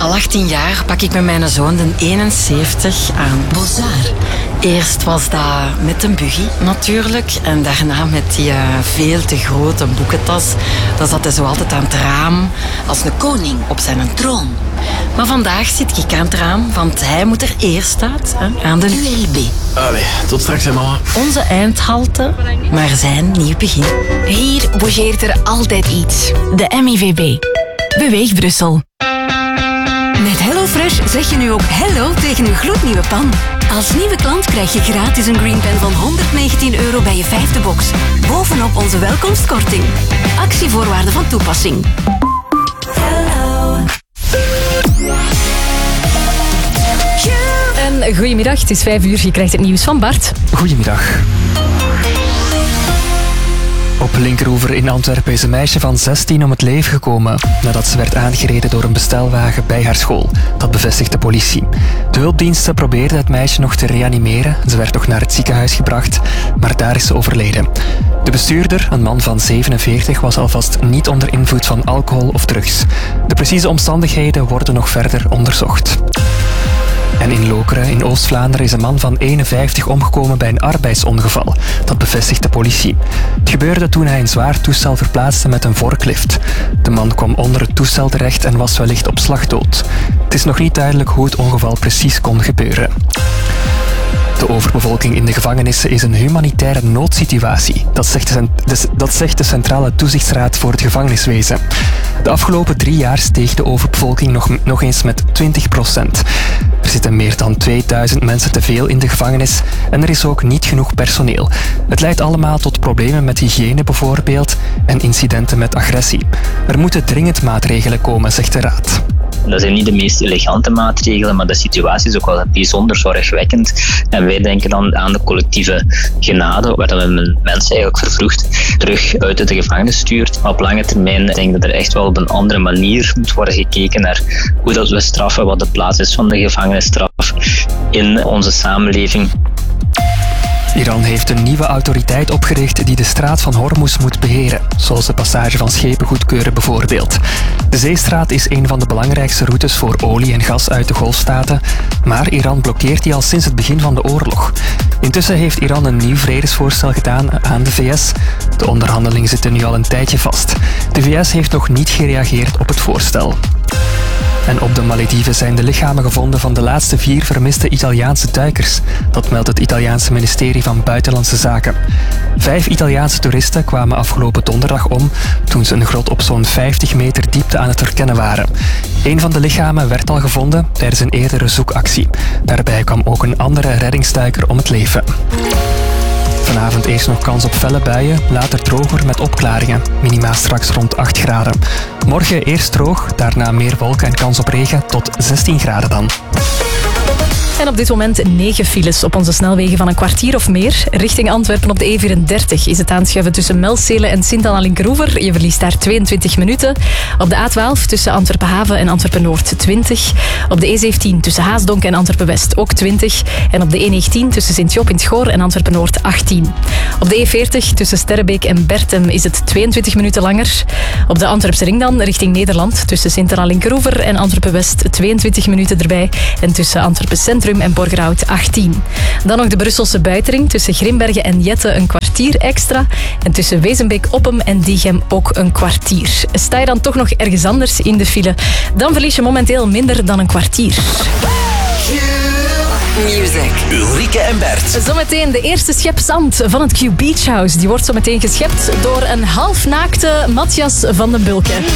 Al 18 jaar pak ik met mijn zoon de 71 aan Bozar. Eerst was dat met een buggy natuurlijk. En daarna met die veel te grote boekentas. Dan zat hij zo altijd aan het raam. Als een koning op zijn troon. Maar vandaag zit ik aan het raam, want hij moet er eerst uit, aan de ULB. Allee, tot straks, hè, mama. Onze eindhalte, maar zijn nieuw begin. Hier bougeert er altijd iets. De MIVB. Beweeg Brussel. Met HelloFresh zeg je nu ook hello tegen uw gloednieuwe pan. Als nieuwe klant krijg je gratis een green pen van €119 bij je 5e box. Bovenop onze welkomstkorting. Actievoorwaarden van toepassing. En goedemiddag, het is 5 uur. Je krijgt het nieuws van Bart. Goedemiddag. Op Linkeroever in Antwerpen is een meisje van 16 om het leven gekomen nadat ze werd aangereden door een bestelwagen bij haar school. Dat bevestigt de politie. De hulpdiensten probeerden het meisje nog te reanimeren. Ze werd nog naar het ziekenhuis gebracht, maar daar is ze overleden. De bestuurder, een man van 47, was alvast niet onder invloed van alcohol of drugs. De precieze omstandigheden worden nog verder onderzocht. En in Lokeren, in Oost-Vlaanderen, is een man van 51 omgekomen bij een arbeidsongeval. Dat bevestigt de politie. Het gebeurde toen hij een zwaar toestel verplaatste met een forklift. De man kwam onder het toestel terecht en was wellicht op slag dood. Het is nog niet duidelijk hoe het ongeval precies kon gebeuren. De overbevolking in de gevangenissen is een humanitaire noodsituatie. Dat zegt de Centrale Toezichtsraad voor het gevangeniswezen. De afgelopen 3 jaar steeg de overbevolking nog eens met 20%. Er zitten meer dan 2000 mensen te veel in de gevangenis en er is ook niet genoeg personeel. Het leidt allemaal tot problemen met hygiëne bijvoorbeeld en incidenten met agressie. Er moeten dringend maatregelen komen, zegt de raad. Dat zijn niet de meest elegante maatregelen, maar de situatie is ook wel bijzonder zorgwekkend. En wij denken dan aan de collectieve genade, waar we mensen eigenlijk vervroegd terug uit de gevangenis stuurt. Maar op lange termijn denk ik dat er echt wel op een andere manier moet worden gekeken naar hoe dat we straffen, wat de plaats is van de gevangenisstraf in onze samenleving. Iran heeft een nieuwe autoriteit opgericht die de straat van Hormuz moet beheren, zoals de passage van schepen goedkeuren bijvoorbeeld. De zeestraat is een van de belangrijkste routes voor olie en gas uit de Golfstaten, maar Iran blokkeert die al sinds het begin van de oorlog. Intussen heeft Iran een nieuw vredesvoorstel gedaan aan de VS. De onderhandelingen zitten nu al een tijdje vast. De VS heeft nog niet gereageerd op het voorstel. En op de Malediven zijn de lichamen gevonden van de laatste 4 vermiste Italiaanse duikers. Dat meldt het Italiaanse ministerie van Buitenlandse Zaken. 5 Italiaanse toeristen kwamen afgelopen donderdag om toen ze een grot op zo'n 50 meter diepte aan het verkennen waren. Een van de lichamen werd al gevonden tijdens een eerdere zoekactie. Daarbij kwam ook een andere reddingsduiker om het leven. Vanavond eerst nog kans op felle buien, later droger met opklaringen. Minima straks rond 8 graden. Morgen eerst droog, daarna meer wolken en kans op regen tot 16 graden dan. En op dit moment 9 files op onze snelwegen van een kwartier of meer. Richting Antwerpen op de E34 is het aanschuiven tussen Melstelen en Sint-Anna-Linkeroever. Je verliest daar 22 minuten. Op de A12 tussen Antwerpen-Haven en Antwerpen-Noord 20. Op de E17 tussen Haasdonk en Antwerpen-West ook 20. En op de E19 tussen Sint-Job in het Goor en Antwerpen-Noord 18. Op de E40 tussen Sterrebeek en Bertem is het 22 minuten langer. Op de Antwerpse ring dan richting Nederland tussen Sint-Anna-Linkeroever en Antwerpen-West 22 minuten erbij. En tussen Antwerpen-Centrum en Borgerhout 18. Dan nog de Brusselse buitenring tussen Grimbergen en Jette een kwartier extra. En tussen Wezenbeek-Oppem en Diegem ook een kwartier. Sta je dan toch nog ergens anders in de file, dan verlies je momenteel minder dan een kwartier. Music. Ulrike en Bert. Zometeen de eerste schep zand van het Q Beach House. Die wordt zometeen geschept door een halfnaakte Matthias van den Bulke.